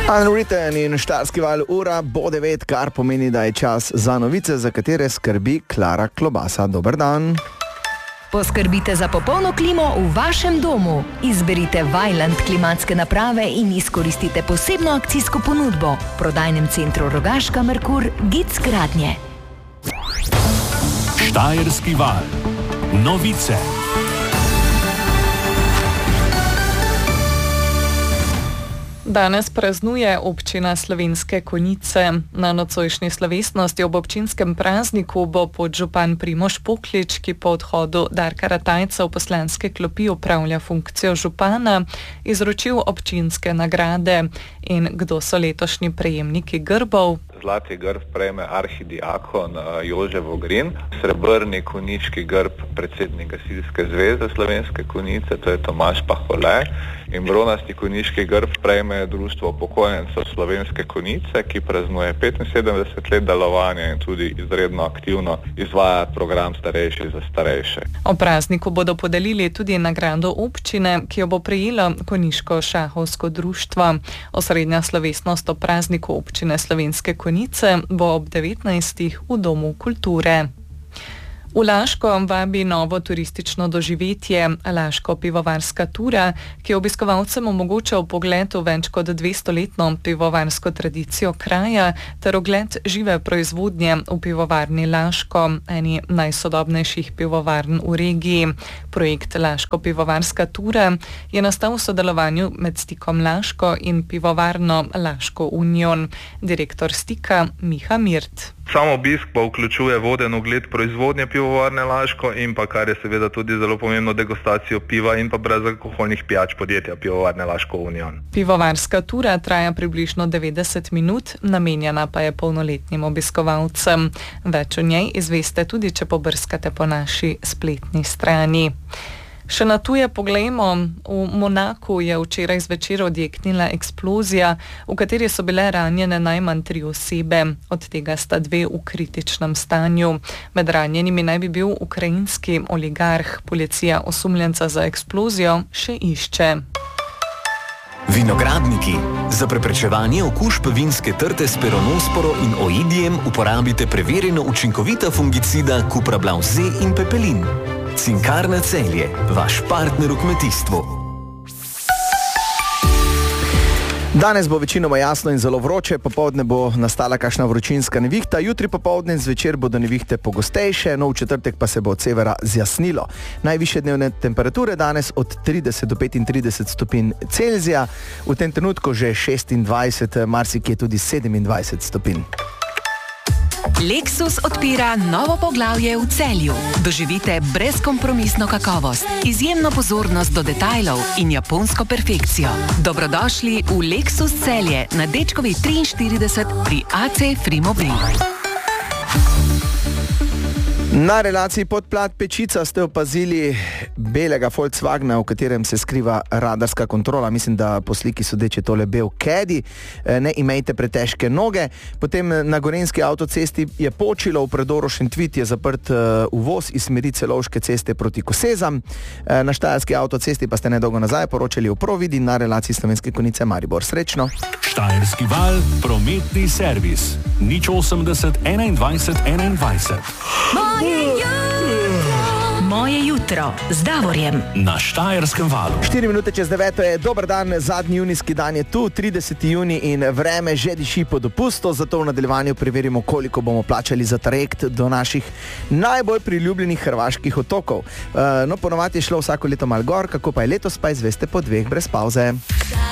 Unwritten in Štajerski val, ura bo 9, kar pomeni, da je čas za novice, za katere skrbi Klara Klobasa. Dober dan. Poskrbite za popolno klimo v vašem domu. Izberite Vaillant klimatske naprave in izkoristite posebno akcijsko ponudbo. V prodajnem centru Rogaška Merkur, Gic gradnje. Štajerski val. Novice. Danes praznuje občina Slovenske Konjice. Na nocojšnji slovesnosti ob občinskem prazniku bo podžupan Primož Poklič, ki po odhodu Darka Ratajca v poslanske klopi opravlja funkcijo župana, izročil občinske nagrade. In kdo so letošnji prejemniki grbov? Zlati grb prejme arhidiakon Jože Vogrin, srebrni konjiški grb predsednik Gasilske zveze Slovenske Konjice, to je Tomaž Pahole, in bronasti konjiški grb prejme Društvo upokojencev Slovenske Konjice, ki praznuje 75 let delovanja in tudi izredno aktivno izvaja program Starejši za starejše. O prazniku bodo podelili tudi nagrado občine, ki jo bo prejelo konjiško šahovsko društvo. Osrednja slovesnost o prazniku občine Slovenske Konjice bo ob 19. v Domu kulture. V Laško vabi novo turistično doživetje, Laško pivovarska tura, ki obiskovalcem omogoča vpogled v več kot 200-letno pivovarsko tradicijo kraja ter ogled žive proizvodnje v pivovarni Laško, eni najsodobnejših pivovarn v regiji. Projekt Laško pivovarska tura je nastal v sodelovanju med Stikom Laško in pivovarno Laško Union. Direktor Stika Miha Mirt. Sam obisk pa vključuje voden ogled proizvodnje pivovarne Laško in pa, kar je seveda tudi zelo pomembno, degustacijo piva in pa brezalkoholnih pijač podjetja pivovarne Laško Union. Pivovarska tura traja približno 90 minut, namenjena pa je polnoletnim obiskovalcem. Več o njej izveste tudi, če pobrskate po naši spletni strani. Še na tuje poglejmo. V Monaku je včeraj zvečer odjeknila eksplozija, v kateri so bile ranjene najmanj 3 osebe, od tega sta 2 v kritičnem stanju. Med ranjenimi naj bi bil ukrajinski oligarh. Policija osumljenca za eksplozijo še išče. Vinogradniki. Za preprečevanje okužb vinske trte s peronosporo in oidijem uporabite preverjeno učinkovita fungicida Cuprablav Z in Pepelin. Cinkarna Celje, vaš partner v kmetijstvu. Danes bo večinoma jasno in zelo vroče, popoldne bo nastala kakšna vročinska nevihta, jutri popoldne in zvečer bodo nevihte pogostejše, v četrtek pa se bo od severa zjasnilo. Najvišje dnevne temperature danes od 30 do 35 stopinj Celzija, v tem trenutku že 26, marsikje tudi 27 stopinj. Lexus odpira novo poglavje v Celju. Doživite brezkompromisno kakovost, izjemno pozornost do detajlov in japonsko perfekcijo. Dobrodošli v Lexus Celje na Dečkovi 43 pri AC Frimobil. Na relaciji Podplat-Pečica ste opazili belega Volkswagna, v katerem se skriva radarska kontrola. Mislim, da po sliki sodeče tole bel Caddy. Ne imejte pretežke noge. Potem na gorenjski avtocesti je počilo, v predoru Šentvit je zaprt uvoz iz smeri Celovške ceste proti Kosezam. Na štajerski avtocesti pa ste nedolgo nazaj poročali o Providi na relaciji Slovenske Konjice Maribor. Srečno! Štajerski val, prometni servis. 080 21 21. Moje jutro z Davorjem na Štajerskem valu. 4 minute čez 9 je dober dan, zadnji junijski dan je tu, 30. junij in vreme že diši po dopustu, zato v nadaljevanju preverimo, koliko bomo plačali za trajekt do naših najbolj priljubljenih hrvaških otokov. No, ponovadi je šlo vsako leto malo gor, kako pa je letos, pa izveste po 2 brez pauze.